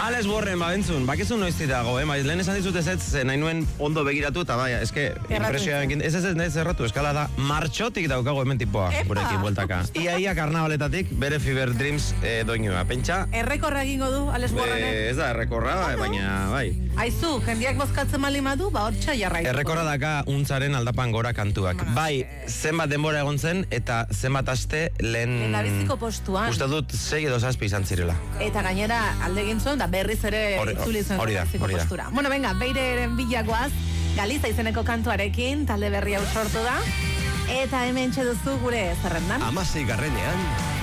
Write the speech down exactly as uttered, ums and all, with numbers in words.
Ales Borren, ba, bentzun, bakizun noizti dago, eh? Ba, lehen esan dizut ez ez, nahi nuen ondo begiratu, eta bai, eske, impresioa egin, ez ez ez, nahi zerratu, eskala da, martxotik daukago hemen tipoa, gurekin bueltaka. Ia, ia, karnabaletatik, bere Fever Dreams eh, doinua, pentsa. Errekorra egingo du, Ales Borrenek? Eh, ez da, errekorra, ah, baina, bai. Aizu, jendiak bozkatzen malima-du, ba, hor txai Errekorra daka untzaren aldapan gora kantuak. Bai, zenbat denbora egon zen, eta zenbat aste lehen... Lehendabiziko postuan. Uste dut, sei edo zazpi izan zirela. Eta gainera, alde egin zuen, da berriz ere itzuli zuen lehendabiziko postura. Bueno, venga, Beireren bilagoaz, Galiza izeneko kantuarekin, talde berri hau sortu da. Eta hemen txeduzu gure zerrendan. Hamasei garrenean...